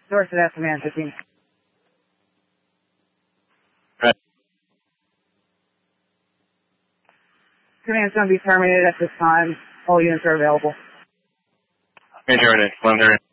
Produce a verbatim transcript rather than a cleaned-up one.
Source of that, Command fifteen. Right. Command's going to be terminated at this time. All units are available. Okay, terminated. one thirty.